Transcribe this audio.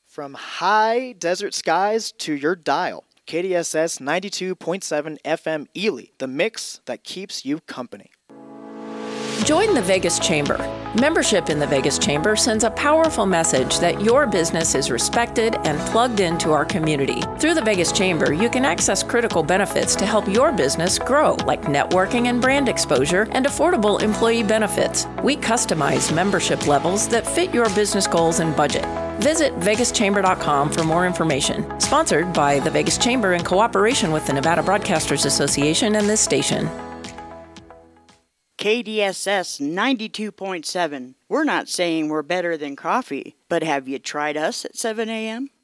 From high desert skies to your dial, KDSS 92.7 FM Ely, the mix that keeps you company. Join the Vegas Chamber. Membership in the Vegas Chamber sends a powerful message that your business is respected and plugged into our community. Through the Vegas Chamber, you can access critical benefits to help your business grow, like networking and brand exposure and affordable employee benefits. We customize membership levels that fit your business goals and budget. Visit vegaschamber.com for more information. Sponsored by the Vegas Chamber in cooperation with the Nevada Broadcasters Association and this station. KDSS 92.7. We're not saying we're better than coffee, but have you tried us at 7 a.m.?